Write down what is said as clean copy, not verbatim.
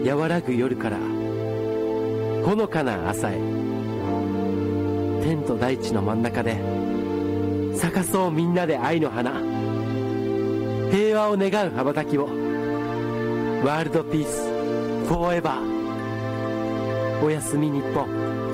和らぐ夜からほのかな朝へ、天と大地の真ん中で咲かそうみんなで愛の花、平和を願う羽ばたきを。ワールドピースフォーエバー。おやすみ日本。